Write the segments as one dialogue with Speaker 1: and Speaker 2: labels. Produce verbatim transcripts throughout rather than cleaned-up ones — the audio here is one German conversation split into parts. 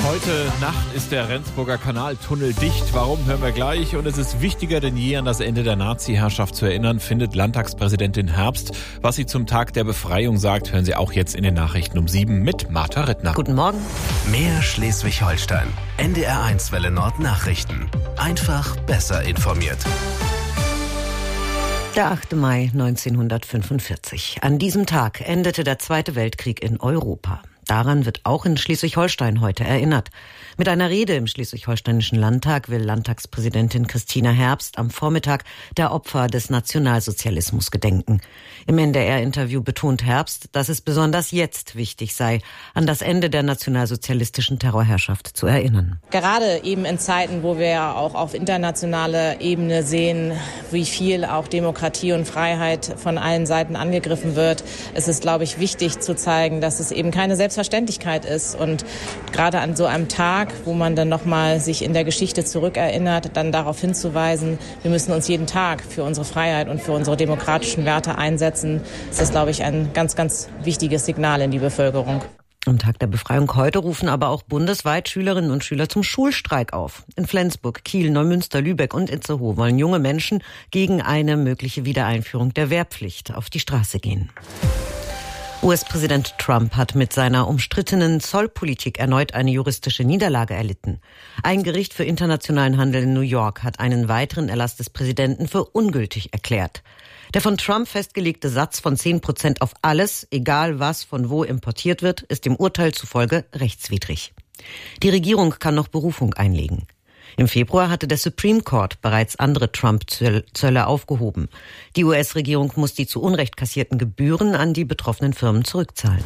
Speaker 1: Heute Nacht ist der Rendsburger Kanaltunnel dicht. Warum, hören wir gleich. Und es ist wichtiger denn je, an das Ende der Nazi-Herrschaft zu erinnern, findet Landtagspräsidentin Herbst. Was sie zum Tag der Befreiung sagt, hören Sie auch jetzt in den Nachrichten um sieben mit Martha Rittner.
Speaker 2: Guten Morgen.
Speaker 3: Mehr Schleswig-Holstein. N D R eins Welle Nord Nachrichten. Einfach besser informiert.
Speaker 2: Der achte Mai neunzehnhundertfünfundvierzig. An diesem Tag endete der Zweite Weltkrieg in Europa. Daran wird auch in Schleswig-Holstein heute erinnert. Mit einer Rede im Schleswig-Holsteinischen Landtag will Landtagspräsidentin Christina Herbst am Vormittag der Opfer des Nationalsozialismus gedenken. Im N D R-Interview betont Herbst, dass es besonders jetzt wichtig sei, an das Ende der nationalsozialistischen Terrorherrschaft zu erinnern.
Speaker 4: Gerade eben in Zeiten, wo wir auch auf internationaler Ebene sehen, wie viel auch Demokratie und Freiheit von allen Seiten angegriffen wird, ist es, glaube ich, wichtig zu zeigen, dass es eben keine Selbstverständlichkeit ist. Und gerade an so einem Tag, wo man dann nochmal sich in der Geschichte zurückerinnert, dann darauf hinzuweisen, wir müssen uns jeden Tag für unsere Freiheit und für unsere demokratischen Werte einsetzen, ist das, glaube ich, ein ganz, ganz wichtiges Signal in die Bevölkerung.
Speaker 2: Am Tag der Befreiung heute rufen aber auch bundesweit Schülerinnen und Schüler zum Schulstreik auf. In Flensburg, Kiel, Neumünster, Lübeck und Itzehoe wollen junge Menschen gegen eine mögliche Wiedereinführung der Wehrpflicht auf die Straße gehen. U S-Präsident Trump hat mit seiner umstrittenen Zollpolitik erneut eine juristische Niederlage erlitten. Ein Gericht für internationalen Handel in New York hat einen weiteren Erlass des Präsidenten für ungültig erklärt. Der von Trump festgelegte Satz von zehn Prozent auf alles, egal was von wo importiert wird, ist dem Urteil zufolge rechtswidrig. Die Regierung kann noch Berufung einlegen. Im Februar hatte der Supreme Court bereits andere Trump-Zölle aufgehoben. Die U S-Regierung muss die zu Unrecht kassierten Gebühren an die betroffenen Firmen zurückzahlen.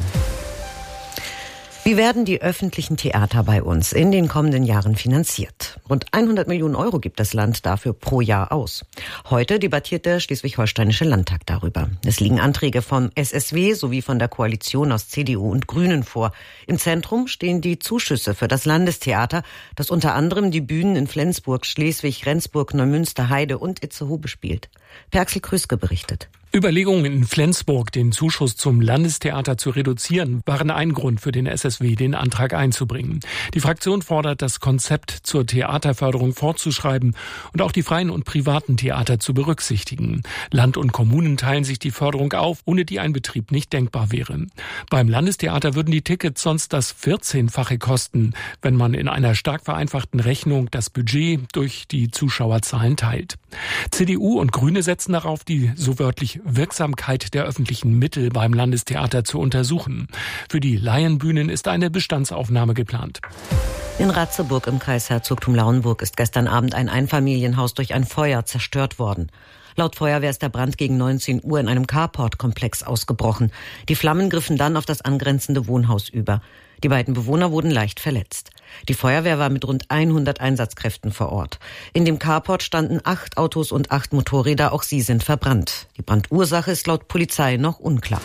Speaker 2: Wie werden die öffentlichen Theater bei uns in den kommenden Jahren finanziert? Rund hundert Millionen Euro gibt das Land dafür pro Jahr aus. Heute debattiert der Schleswig-Holsteinische Landtag darüber. Es liegen Anträge vom S S W sowie von der Koalition aus C D U und Grünen vor. Im Zentrum stehen die Zuschüsse für das Landestheater, das unter anderem die Bühnen in Flensburg, Schleswig, Rendsburg, Neumünster, Heide und Itzehoe bespielt. Perxel Krüske berichtet.
Speaker 5: Überlegungen in Flensburg, den Zuschuss zum Landestheater zu reduzieren, waren ein Grund für den S S W, den Antrag einzubringen. Die Fraktion fordert, das Konzept zur Theaterförderung fortzuschreiben und auch die freien und privaten Theater zu berücksichtigen. Land und Kommunen teilen sich die Förderung auf, ohne die ein Betrieb nicht denkbar wäre. Beim Landestheater würden die Tickets sonst das vierzehnfache kosten, wenn man in einer stark vereinfachten Rechnung das Budget durch die Zuschauerzahlen teilt. C D U und Grüne setzen darauf, die so wörtlich Wirksamkeit der öffentlichen Mittel beim Landestheater zu untersuchen. Für die Laienbühnen ist eine Bestandsaufnahme geplant.
Speaker 2: In Ratzeburg im Kreis Herzogtum Lauenburg ist gestern Abend ein Einfamilienhaus durch ein Feuer zerstört worden. Laut Feuerwehr ist der Brand gegen neunzehn Uhr in einem Carport-Komplex ausgebrochen. Die Flammen griffen dann auf das angrenzende Wohnhaus über. Die beiden Bewohner wurden leicht verletzt. Die Feuerwehr war mit rund hundert Einsatzkräften vor Ort. In dem Carport standen acht Autos und acht Motorräder, auch sie sind verbrannt. Die Brandursache ist laut Polizei noch unklar.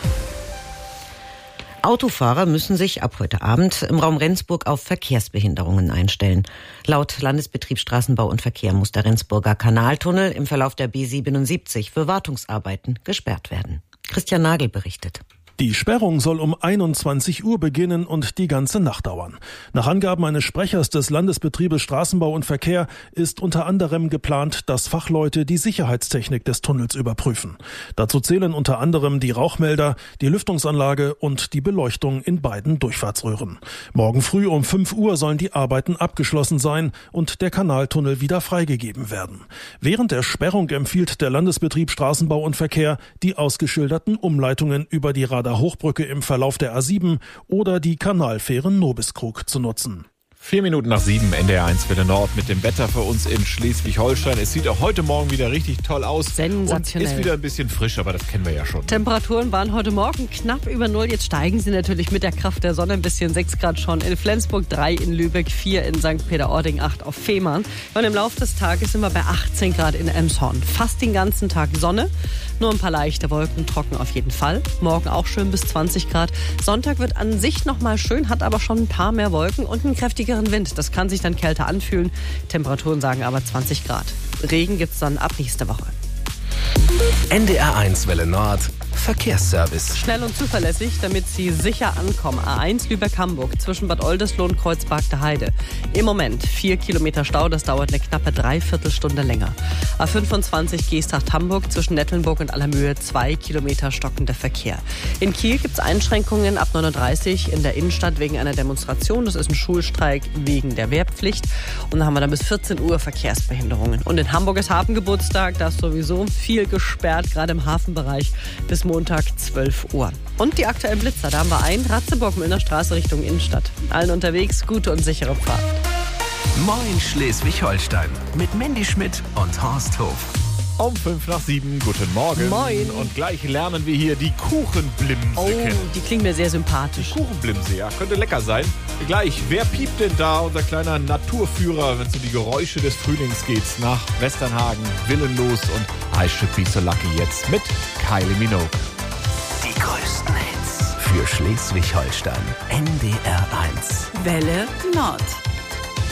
Speaker 2: Autofahrer müssen sich ab heute Abend im Raum Rendsburg auf Verkehrsbehinderungen einstellen. Laut Landesbetrieb Straßenbau und Verkehr muss der Rendsburger Kanaltunnel im Verlauf der B siebenundsiebzig für Wartungsarbeiten gesperrt werden. Christian Nagel berichtet.
Speaker 6: Die Sperrung soll um einundzwanzig Uhr beginnen und die ganze Nacht dauern. Nach Angaben eines Sprechers des Landesbetriebes Straßenbau und Verkehr ist unter anderem geplant, dass Fachleute die Sicherheitstechnik des Tunnels überprüfen. Dazu zählen unter anderem die Rauchmelder, die Lüftungsanlage und die Beleuchtung in beiden Durchfahrtsröhren. Morgen früh um fünf Uhr sollen die Arbeiten abgeschlossen sein und der Kanaltunnel wieder freigegeben werden. Während der Sperrung empfiehlt der Landesbetrieb Straßenbau und Verkehr, die ausgeschilderten Umleitungen über die Radar Hochbrücke im Verlauf der A sieben oder die Kanalfähre Nobiskrug zu nutzen.
Speaker 1: Vier Minuten nach sieben, N D R eins Welle Nord mit dem Wetter für uns in Schleswig-Holstein. Es sieht auch heute Morgen wieder richtig toll aus.
Speaker 7: Sensationell.
Speaker 1: Und ist wieder ein bisschen frisch, aber das kennen wir ja schon.
Speaker 7: Temperaturen waren heute Morgen knapp über Null. Jetzt steigen sie natürlich mit der Kraft der Sonne ein bisschen. Sechs Grad schon in Flensburg, drei in Lübeck, vier in Sankt Peter-Ording, acht auf Fehmarn. Und im Laufe des Tages sind wir bei achtzehn Grad in Elmshorn. Fast den ganzen Tag Sonne. Nur ein paar leichte Wolken, trocken auf jeden Fall. Morgen auch schön bis zwanzig Grad. Sonntag wird an sich noch mal schön, hat aber schon ein paar mehr Wolken und einen kräftigeren Wind. Das kann sich dann kälter anfühlen. Temperaturen sagen aber zwanzig Grad. Regen gibt's dann ab nächste Woche.
Speaker 3: N D R eins Welle Nord Verkehrsservice.
Speaker 7: Schnell und zuverlässig, damit Sie sicher ankommen. A eins Lübeck-Hamburg zwischen Bad Oldesloe, Kreuzberg der Heide. Im Moment vier Kilometer Stau, das dauert eine knappe Dreiviertelstunde länger. A fünfundzwanzig Geesthacht-Hamburg zwischen Nettelnburg und Allermöhe zwei Kilometer stockender Verkehr. In Kiel gibt es Einschränkungen ab neun Uhr dreißig in der Innenstadt wegen einer Demonstration. Das ist ein Schulstreik wegen der Wehrpflicht. Und dann haben wir dann bis vierzehn Uhr Verkehrsbehinderungen. Und in Hamburg ist Hafengeburtstag, da ist sowieso viel gesperrt, gerade im Hafenbereich bis Montag zwölf Uhr. Und die aktuellen Blitzer, da haben wir einen, Ratzeburg-Müllner Straße Richtung Innenstadt. Allen unterwegs, gute und sichere Fahrt.
Speaker 3: Moin Schleswig-Holstein mit Mandy Schmidt und Horst Hof.
Speaker 1: Um fünf nach sieben, guten Morgen.
Speaker 7: Moin.
Speaker 1: Und gleich lernen wir hier die Kuchenblimse
Speaker 7: Oh,
Speaker 1: kennen.
Speaker 7: die klingen mir sehr sympathisch.
Speaker 1: Kuchenblimse, ja, könnte lecker sein. Gleich, wer piept denn da? Unser kleiner Naturführer, wenn es um die Geräusche des Frühlings geht. Nach Westernhagen, Willenlos und I Should Be So Lucky jetzt mit Kylie Minogue.
Speaker 3: Die größten Hits für Schleswig-Holstein. N D R eins.
Speaker 8: Welle Nord.